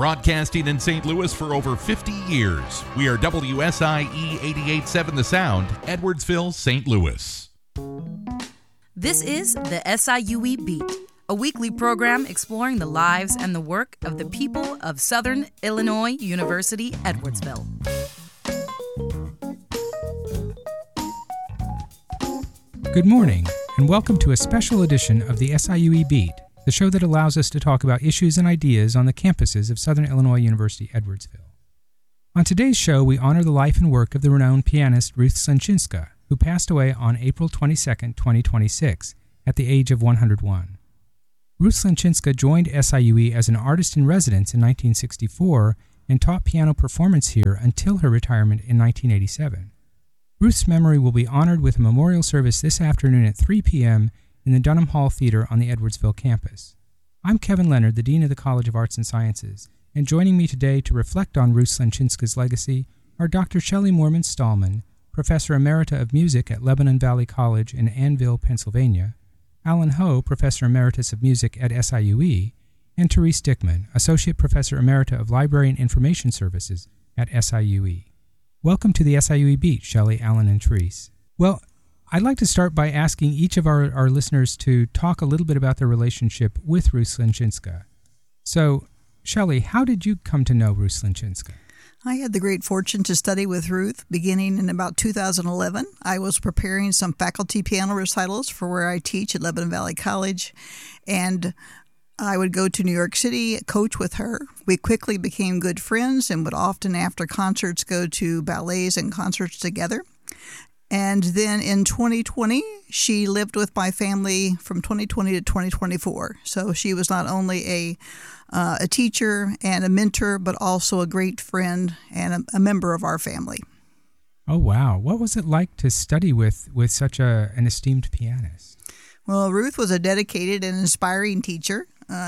broadcasting in St. Louis for over 50 years. We are WSIE 88.7 The Sound, Edwardsville, St. Louis. This is the SIUE Beat, a weekly program exploring the lives and the work of the people of Southern Illinois University, Edwardsville. Good morning, and welcome to a special edition of the SIUE Beat, the show that allows us to talk about issues and ideas on the campuses of Southern Illinois University, Edwardsville. On today's show, we honor the life and work of the renowned pianist Ruth Slenczynska, who passed away on April 22, 2026, at the age of 101. Ruth Slenczynska joined SIUE as an artist-in-residence in 1964 and taught piano performance here until her retirement in 1987. Ruth's memory will be honored with a memorial service this afternoon at 3 p.m. in the Dunham Hall Theater on the Edwardsville campus. I'm Kevin Leonard, the Dean of the College of Arts and Sciences, and joining me today to reflect on Ruth Slenczynska's legacy are Dr. Shelley Moorman-Stallman, Professor Emerita of Music at Lebanon Valley College in Annville, Pennsylvania, Alan Ho, Professor Emeritus of Music at SIUE, and Therese Dickman, Associate Professor Emerita of Library and Information Services at SIUE. Welcome to the SIUE Beat, Shelley, Alan, and Therese. Well, I'd like to start by asking each of our listeners to talk a little bit about their relationship with Ruth Slenczynska. So, Shelley, how did you come to know Ruth Slenczynska? I had the great fortune to study with Ruth beginning in about 2011. I was preparing some faculty piano recitals for where I teach at Lebanon Valley College, and I would go to New York City, coach with her. We quickly became good friends and would often, after concerts, go to ballets and concerts together. And then in 2020, she lived with my family from 2020 to 2024. So she was not only a teacher and a mentor, but also a great friend and a member of our family. Oh, wow. What was it like to study with such an esteemed pianist? Well, Ruth was a dedicated and inspiring teacher.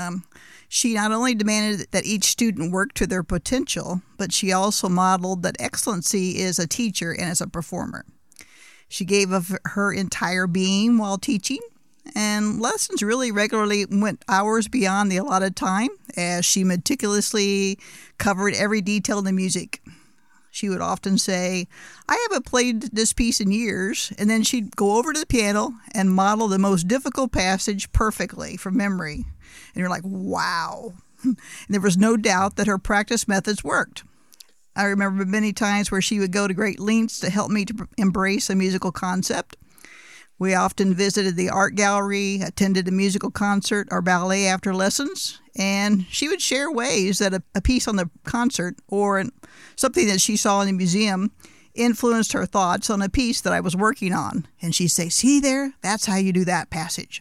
She not only demanded that each student work to their potential, but she also modeled that excellency is a teacher and as a performer. She gave of her entire being while teaching, and lessons really regularly went hours beyond the allotted time as she meticulously covered every detail in the music. She would often say, "I haven't played this piece in years," and then she'd go over to the piano and model the most difficult passage perfectly from memory. And you're like, wow. And there was no doubt that her practice methods worked. I remember many times where she would go to great lengths to help me to embrace a musical concept. We often visited the art gallery, attended a musical concert or ballet after lessons, and she would share ways that a piece on the concert or something that she saw in the museum influenced her thoughts on a piece that I was working on. And she'd say, "See there? That's how you do that passage."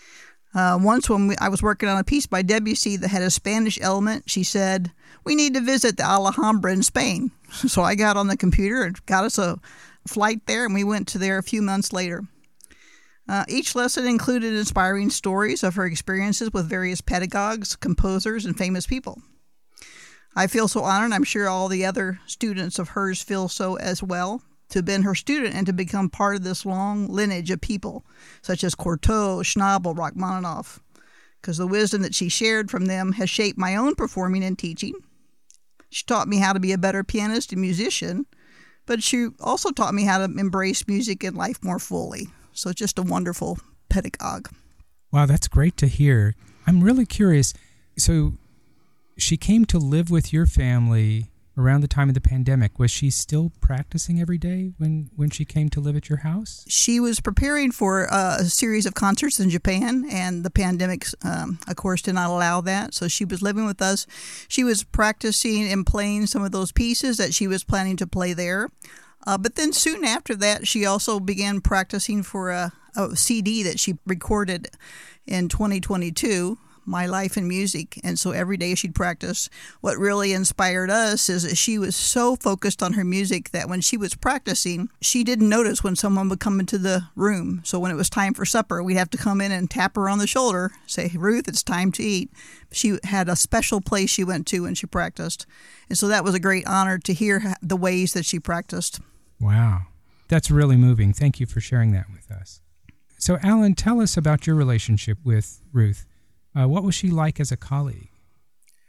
Once when I was working on a piece by Debussy that had a Spanish element, she said, "We need to visit the Alhambra in Spain." So I got on the computer and got us a flight there, and we went to there a few months later. Each lesson included inspiring stories of her experiences with various pedagogues, composers, and famous people. I feel so honored, I'm sure all the other students of hers feel so as well, to have been her student and to become part of this long lineage of people, such as Cortot, Schnabel, Rachmaninoff, because the wisdom that she shared from them has shaped my own performing and teaching. She taught me how to be a better pianist and musician, but she also taught me how to embrace music and life more fully. So just a wonderful pedagogue. Wow, that's great to hear. I'm really curious. So she came to live with your family around the time of the pandemic. Was she still practicing every day when she came to live at your house? She was preparing for a series of concerts in Japan, and the pandemic, of course, did not allow that. So she was living with us. She was practicing and playing some of those pieces that she was planning to play there. But then soon after that, she also began practicing for a CD that she recorded in 2022, My Life in Music. And so every day she'd practice. What really inspired us is that she was so focused on her music that when she was practicing, she didn't notice when someone would come into the room. So when it was time for supper, we'd have to come in and tap her on the shoulder, say, "Ruth, it's time to eat." She had a special place she went to when she practiced. And so that was a great honor to hear the ways that she practiced. Wow. That's really moving. Thank you for sharing that with us. So, Alan, tell us about your relationship with Ruth. What was she like as a colleague?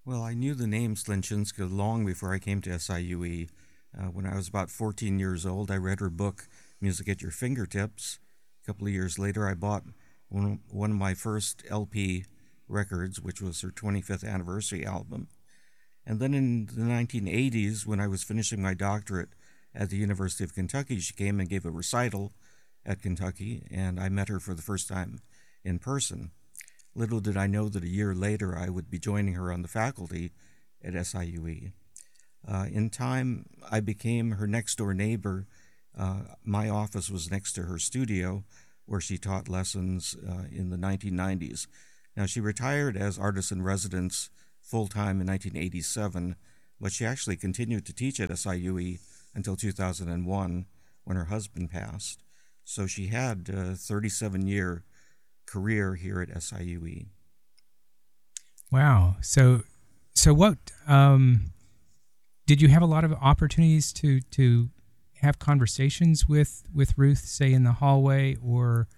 Well, I knew the name Slinchinska long before I came to SIUE. When I was about 14 years old, I read her book, Music at Your Fingertips. A couple of years later, I bought one of my first LP records, which was her 25th anniversary album. And then in the 1980s, when I was finishing my doctorate at the University of Kentucky, she came and gave a recital at Kentucky, and I met her for the first time in person. Little did I know that a year later I would be joining her on the faculty at SIUE. In time, I became her next-door neighbor. My office was next to her studio, where she taught lessons in the 1990s. Now, she retired as artist-in-residence full-time in 1987, but she actually continued to teach at SIUE until 2001, when her husband passed. So she had a 37-year career here at SIUE. Wow. So what did you have a lot of opportunities to have conversations with Ruth, say in the hallway or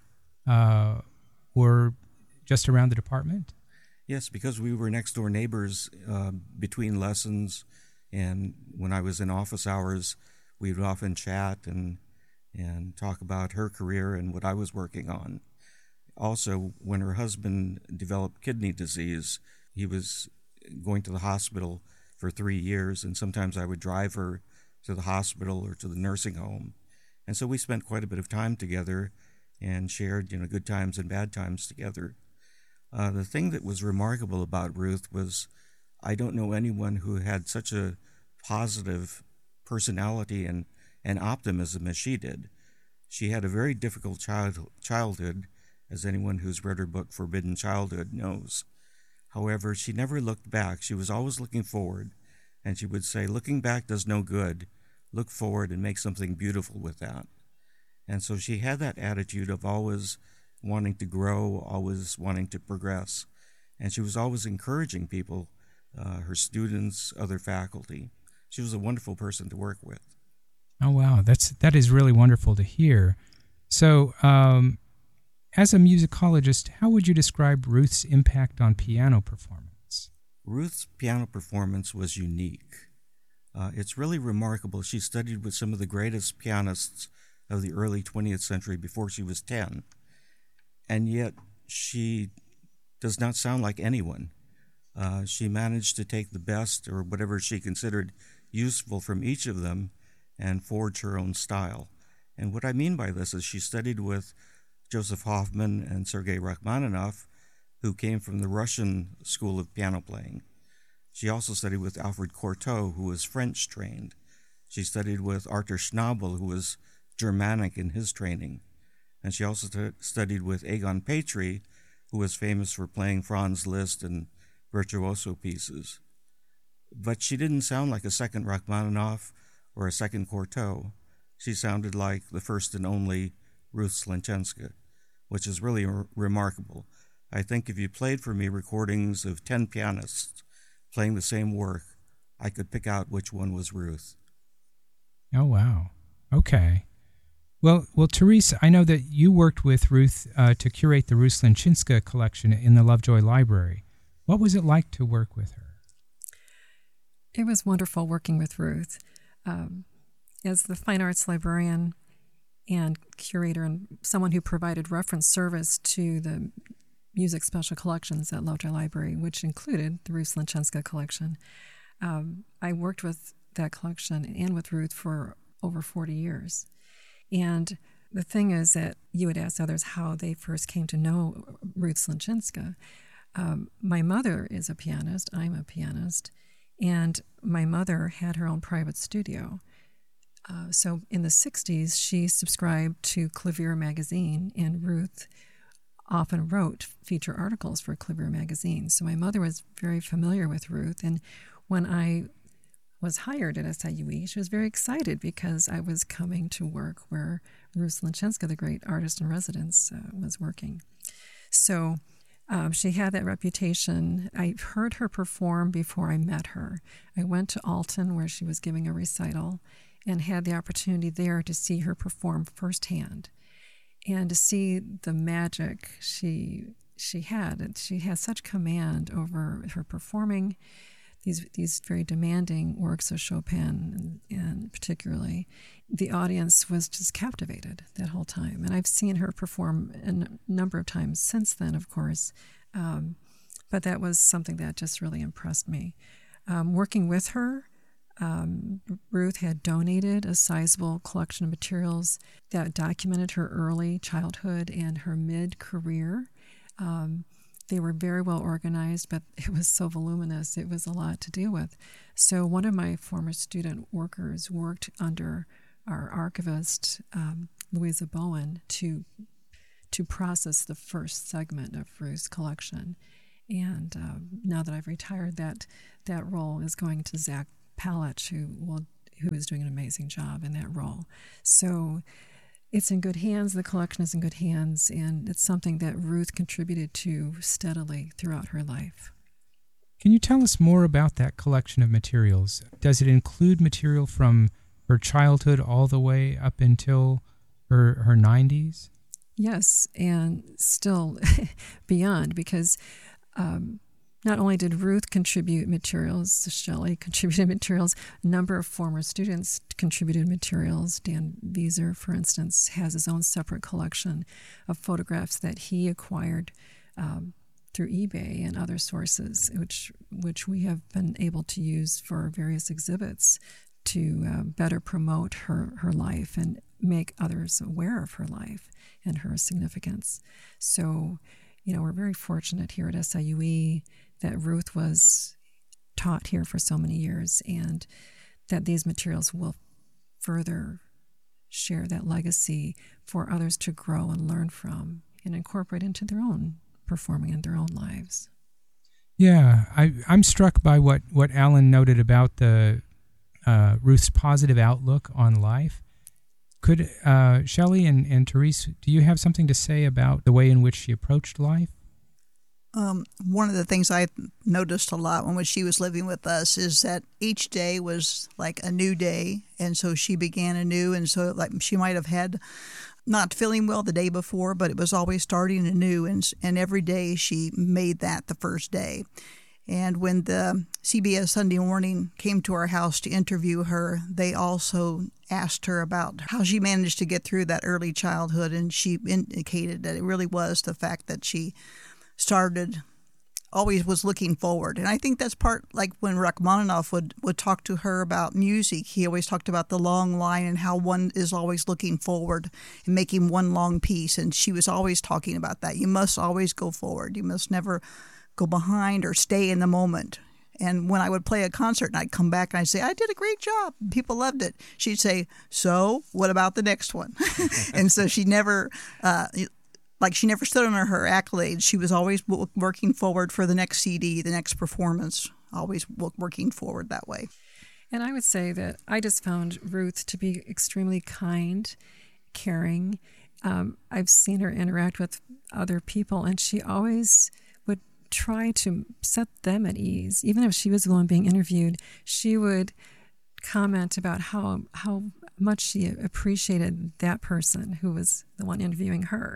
just around the department? Yes, because we were next door neighbors between lessons, and when I was in office hours, we would often chat and talk about her career and what I was working on. Also, when her husband developed kidney disease, he was going to the hospital for 3 years, and sometimes I would drive her to the hospital or to the nursing home. And so we spent quite a bit of time together and shared, good times and bad times together. The thing that was remarkable about Ruth was I don't know anyone who had such a positive personality and optimism as she did. She had a very difficult childhood, as anyone who's read her book Forbidden Childhood knows. However, she never looked back. She was always looking forward, and she would say, looking back does no good. Look forward and make something beautiful with that. And so she had that attitude of always wanting to grow, always wanting to progress. And she was always encouraging people, her students, other faculty. She was a wonderful person to work with. Oh, wow. That is really wonderful to hear. So, as a musicologist, how would you describe Ruth's impact on piano performance? Ruth's piano performance was unique. It's really remarkable. She studied with some of the greatest pianists of the early 20th century before she was 10. And yet she does not sound like anyone. She managed to take the best or whatever she considered useful from each of them and forge her own style. And what I mean by this is she studied with Joseph Hoffman and Sergei Rachmaninoff, who came from the Russian school of piano playing. She also studied with Alfred Cortot, who was French trained. She studied with Arthur Schnabel, who was Germanic in his training. And she also studied with Egon Petri, who was famous for playing Franz Liszt and virtuoso pieces. But she didn't sound like a second Rachmaninoff or a second Cortot. She sounded like the first and only Ruth Slinchinska, which is really remarkable. I think if you played for me recordings of 10 pianists playing the same work, I could pick out which one was Ruth. Oh, wow. Okay. Well, Therese, I know that you worked with Ruth to curate the Ruth Slinchinska collection in the Lovejoy Library. What was it like to work with her? It was wonderful working with Ruth. As the fine arts librarian and curator and someone who provided reference service to the music special collections at Lovejoy Library, which included the Ruth Slinchinska collection, I worked with that collection and with Ruth for over 40 years. And the thing is that you would ask others how they first came to know Ruth Slinchinska. My mother is a pianist. I'm a pianist. And my mother had her own private studio. So in the 60s, she subscribed to Clavier magazine, and Ruth often wrote feature articles for Clavier magazine. So my mother was very familiar with Ruth. And when I was hired at SIUE, she was very excited because I was coming to work where Ruth Slinchinska, the great artist in residence, was working. So she had that reputation. I heard her perform before I met her. I went to Alton where she was giving a recital and had the opportunity there to see her perform firsthand and to see the magic she had. And she had such command over her performing. these very demanding works of Chopin, and particularly, the audience was just captivated that whole time. And I've seen her perform a number of times since then, of course, but that was something that just really impressed me. Working with her, Ruth had donated a sizable collection of materials that documented her early childhood and her mid-career. They were very well organized, but it was so voluminous, it was a lot to deal with. So one of my former student workers worked under our archivist, Louisa Bowen, to process the first segment of Ruth's collection. And now that I've retired, that role is going to Zach Palich, who is doing an amazing job in that role. So it's in good hands. The collection is in good hands, and it's something that Ruth contributed to steadily throughout her life. Can you tell us more about that collection of materials? Does it include material from her childhood all the way up until her 90s? Yes, and still beyond, because not only did Ruth contribute materials, Shelley contributed materials, a number of former students contributed materials. Dan Vieser, for instance, has his own separate collection of photographs that he acquired through eBay and other sources, which we have been able to use for various exhibits to better promote her life and make others aware of her life and her significance. So, we're very fortunate here at SIUE that Ruth was taught here for so many years, and that these materials will further share that legacy for others to grow and learn from and incorporate into their own performing in their own lives. Yeah, I'm struck by what Alan noted about the Ruth's positive outlook on life. Could Shelley and Therese, do you have something to say about the way in which she approached life? One of the things I noticed a lot when she was living with us is that each day was like a new day, and so she began anew, and so like she might have had not feeling well the day before, but it was always starting anew, and every day she made that the first day. And when the CBS Sunday Morning came to our house to interview her, they also asked her about how she managed to get through that early childhood, and she indicated that it really was the fact that she always was looking forward. And I think that's part, like when Rachmaninoff would talk to her about music, he always talked about the long line and how one is always looking forward and making one long piece. And she was always talking about that. You must always go forward. You must never go behind or stay in the moment. And when I would play a concert and I'd come back and I'd say, I did a great job, people loved it, she'd say, so what about the next one? And so she never she never stood on her accolades. She was always working forward for the next CD, the next performance, always working forward that way. And I would say that I just found Ruth to be extremely kind, caring. I've seen her interact with other people, and she always would try to set them at ease. Even if she was the one being interviewed, she would comment about how much she appreciated that person who was the one interviewing her.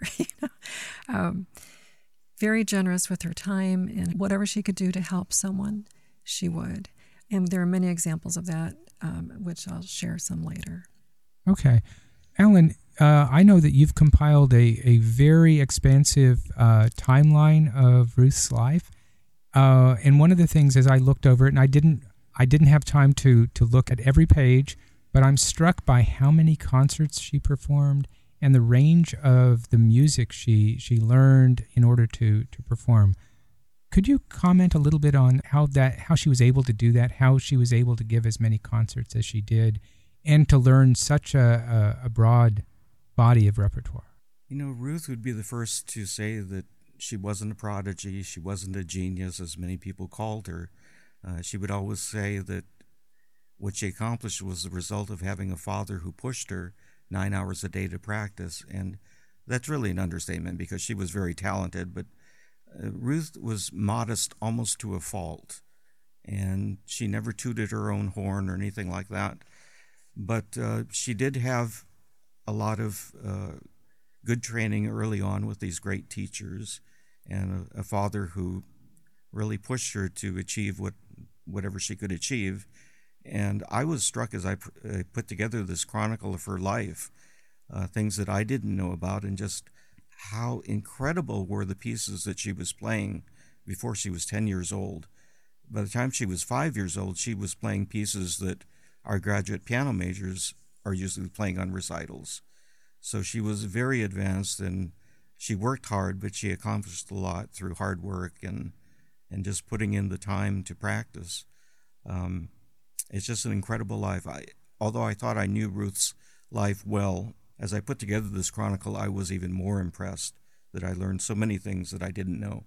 Very generous with her time, and whatever she could do to help someone, she would. And there are many examples of that, which I'll share some later. Okay. Alan, I know that you've compiled a very expansive timeline of Ruth's life. And one of the things as I looked over it, and I didn't have time to look at every page, but I'm struck by how many concerts she performed and the range of the music she learned in order to perform. Could you comment a little bit on how she was able to do that, how she was able to give as many concerts as she did, and to learn such a broad body of repertoire? Ruth would be the first to say that she wasn't a prodigy, she wasn't a genius, as many people called her. She would always say that what she accomplished was the result of having a father who pushed her 9 hours a day to practice. And that's really an understatement because she was very talented, but Ruth was modest almost to a fault. And she never tooted her own horn or anything like that. But she did have a lot of good training early on with these great teachers and a father who really pushed her to achieve what whatever she could achieve. And I was struck as I put together this chronicle of her life, things that I didn't know about, and just how incredible were the pieces that she was playing before she was 10 years old. By the time she was 5 years old, she was playing pieces that our graduate piano majors are usually playing on recitals. So she was very advanced, and she worked hard, but she accomplished a lot through hard work and just putting in the time to practice. It's just an incredible life. Although I thought I knew Ruth's life well, as I put together this chronicle, I was even more impressed that I learned so many things that I didn't know.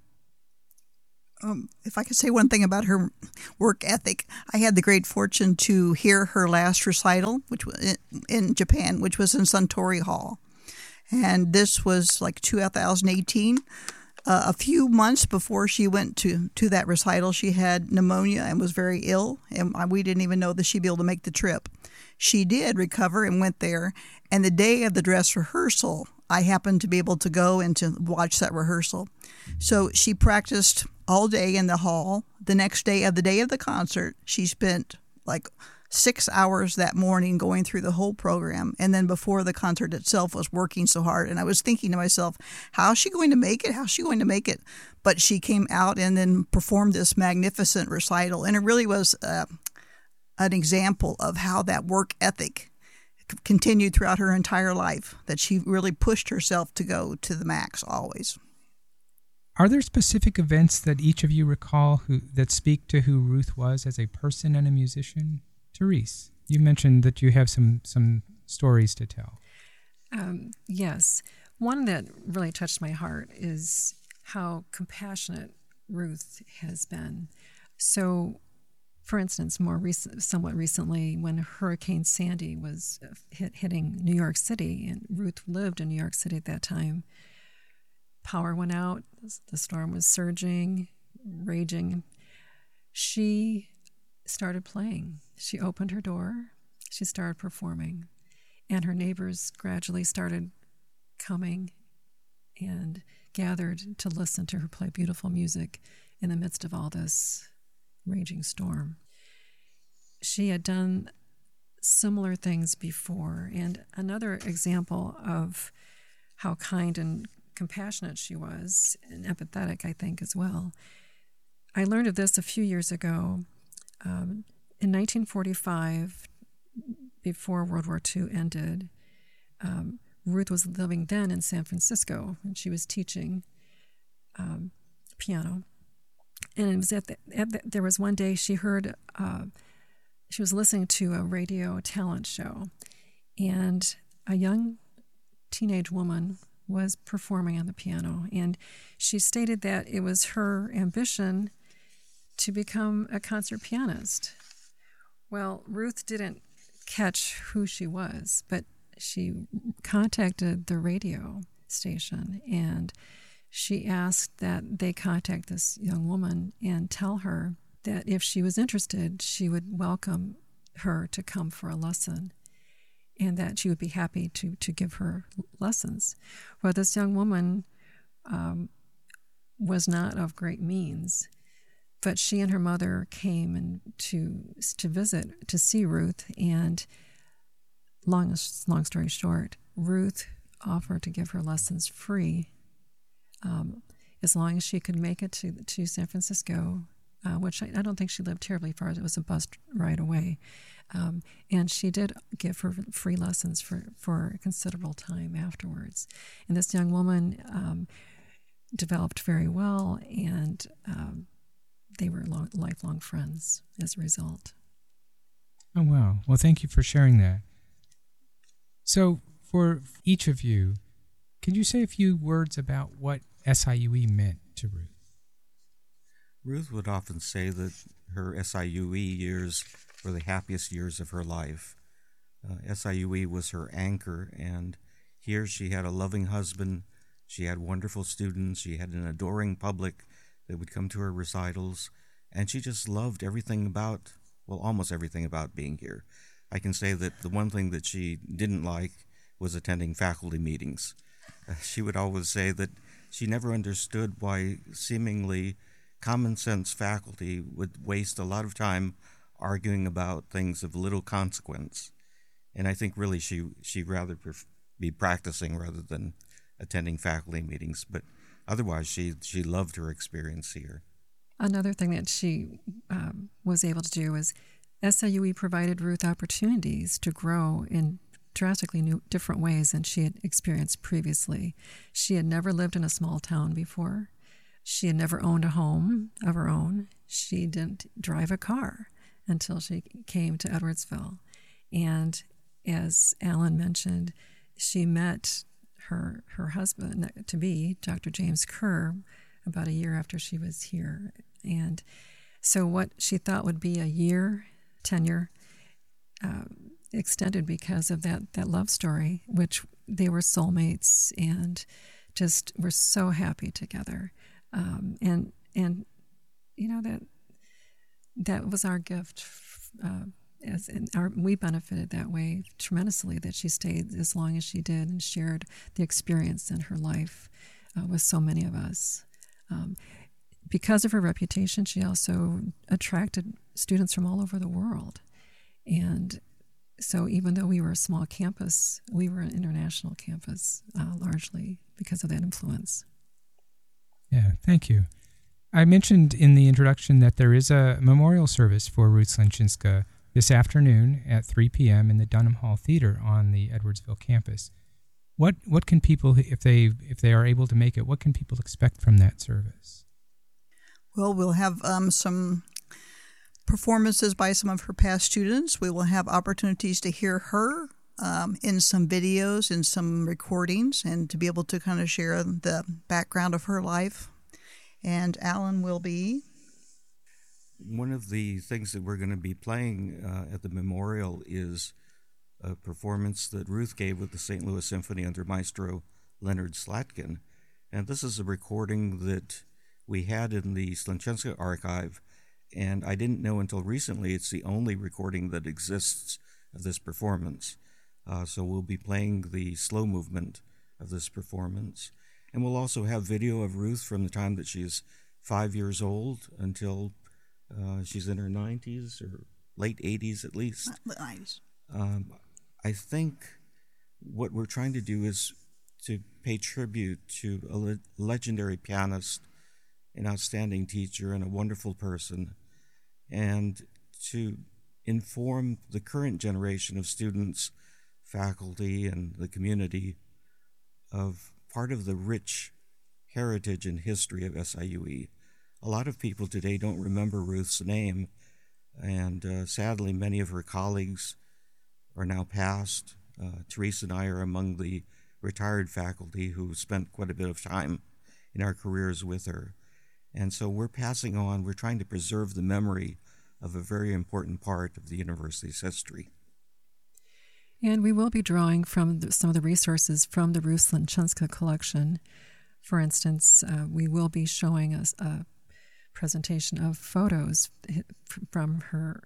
If I could say one thing about her work ethic, I had the great fortune to hear her last recital, which was in Japan, which was in Suntory Hall. And this was like 2018. A few months before she went to that recital, she had pneumonia and was very ill, and we didn't even know that she'd be able to make the trip. She did recover and went there, and the day of the dress rehearsal, I happened to be able to go and to watch that rehearsal. So she practiced all day in the hall. The next day of the concert, she spent like 6 hours that morning going through the whole program, and then before the concert itself was working so hard. And I was thinking to myself, how is she going to make it? How's she going to make it? But she came out and then performed this magnificent recital, and it really was an example of how that work ethic continued throughout her entire life, that she really pushed herself to go to the max always. Are there specific events that each of you recall that speak to who Ruth was as a person and a musician? Therese, you mentioned that you have some stories to tell. Yes. One that really touched my heart is how compassionate Ruth has been. So, for instance, somewhat recently, when Hurricane Sandy was hitting New York City, and Ruth lived in New York City at that time, power went out, the storm was surging, raging. She started playing. She opened her door, she started performing, and her neighbors gradually started coming and gathered to listen to her play beautiful music in the midst of all this raging storm. She had done similar things before, and another example of how kind and compassionate she was, and empathetic, I think, as well. I learned of this a few years ago. In 1945, before World War II ended, Ruth was living then in San Francisco, and she was teaching piano. And it was there was one day she heard, she was listening to a radio talent show, and a young teenage woman was performing on the piano, and she stated that it was her ambition to become a concert pianist. Well, Ruth didn't catch who she was, but she contacted the radio station, and she asked that they contact this young woman and tell her that if she was interested, she would welcome her to come for a lesson, and that she would be happy to give her lessons. Well, this young woman was not of great means, but she and her mother came and to visit, to see Ruth, and long story short, Ruth offered to give her lessons free as long as she could make it to San Francisco, which I don't think she lived terribly far. It was a bus ride away. And she did give her free lessons for a considerable time afterwards. And this young woman developed very well, and they were lifelong friends as a result. Oh, wow. Well, thank you for sharing that. So, for each of you, can you say a few words about what SIUE meant to Ruth? Ruth would often say that her SIUE years were the happiest years of her life. SIUE was her anchor, and here she had a loving husband, she had wonderful students, she had an adoring public that would come to her recitals, and she just loved everything about, well, almost everything about being here. I can say that the one thing that she didn't like was attending faculty meetings. She would always say that she never understood why seemingly common sense faculty would waste a lot of time arguing about things of little consequence. And I think really she'd rather be practicing rather than attending faculty meetings. But otherwise, she loved her experience here. Another thing that she was able to do was SIUE provided Ruth opportunities to grow in drastically different ways than she had experienced previously. She had never lived in a small town before. She had never owned a home of her own. She didn't drive a car until she came to Edwardsville. And as Alan mentioned, she met her husband-to-be, Dr. James Kerr, about a year after she was here. And so what she thought would be a year tenure extended because of that love story, which they were soulmates and just were so happy together. And you know, that was our gift. We benefited that way tremendously, that she stayed as long as she did and shared the experience in her life with so many of us. Because of her reputation, she also attracted students from all over the world. And so even though we were a small campus, we were an international campus, largely because of that influence. Yeah, thank you. I mentioned in the introduction that there is a memorial service for Ruth Slenczynska this afternoon at 3 p.m. in the Dunham Hall Theater on the Edwardsville campus. What can people, if they are able to make it, what can people expect from that service? Well, we'll have some performances by some of her past students. We will have opportunities to hear her in some videos, in some recordings, and to be able to kind of share the background of her life. And Alan will be... One of the things that we're going to be playing at the memorial is a performance that Ruth gave with the St. Louis Symphony under Maestro Leonard Slatkin. And this is a recording that we had in the Slenczynska archive, and I didn't know until recently it's the only recording that exists of this performance. So we'll be playing the slow movement of this performance. And we'll also have video of Ruth from the time that she's 5 years old until she's in her 90s or late 80s at least. 90s. I think what we're trying to do is to pay tribute to a legendary pianist, an outstanding teacher, and a wonderful person, and to inform the current generation of students, faculty, and the community of part of the rich heritage and history of SIUE. A lot of people today don't remember Ruth's name, and sadly many of her colleagues are now passed. Teresa and I are among the retired faculty who spent quite a bit of time in our careers with her. And so we're passing on, we're trying to preserve the memory of a very important part of the university's history. And we will be drawing from some of the resources from the Ruth Slenczynska collection. For instance, we will be showing us a presentation of photos from her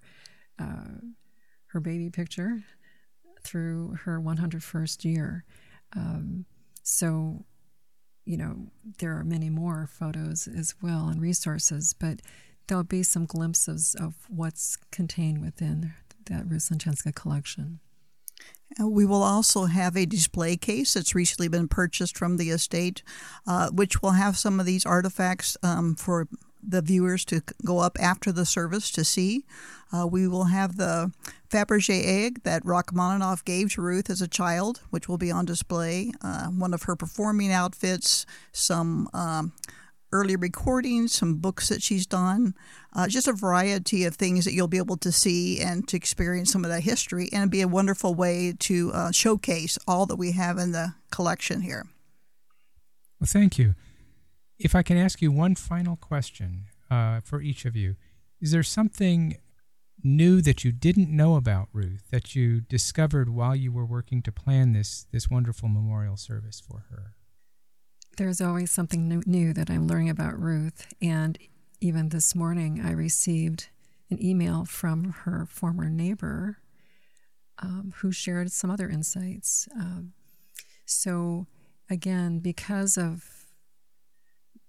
baby picture through her 101st year. So, you know, there are many more photos as well and resources, but there'll be some glimpses of what's contained within that Ruth Slenczynska collection. We will also have a display case that's recently been purchased from the estate, which will have some of these artifacts for the viewers to go up after the service to see. We will have the Fabergé egg that Rachmaninoff gave to Ruth as a child, which will be on display, one of her performing outfits, some early recordings, some books that she's done, just a variety of things that you'll be able to see and to experience some of that history, and it'd be a wonderful way to showcase all that we have in the collection here. Well, thank you. If I can ask you one final question for each of you, is there something new that you didn't know about Ruth that you discovered while you were working to plan this wonderful memorial service for her? There's always something new that I'm learning about Ruth, and even this morning I received an email from her former neighbor who shared some other insights. So again, because of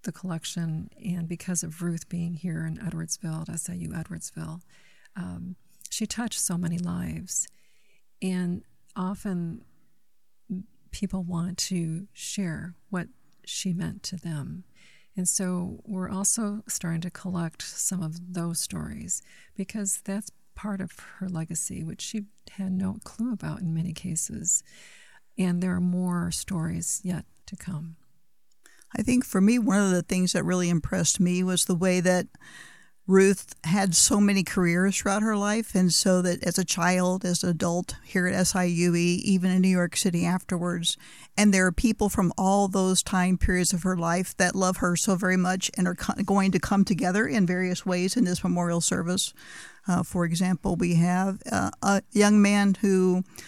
the collection, and because of Ruth being here in Edwardsville, at SIU Edwardsville, she touched so many lives. And often people want to share what she meant to them. And so we're also starting to collect some of those stories, because that's part of her legacy, which she had no clue about in many cases. And there are more stories yet to come. I think for me, one of the things that really impressed me was the way that Ruth had so many careers throughout her life, and so that as a child, as an adult here at SIUE, even in New York City afterwards, and there are people from all those time periods of her life that love her so very much and are going to come together in various ways in this memorial service. For example, we have a young man who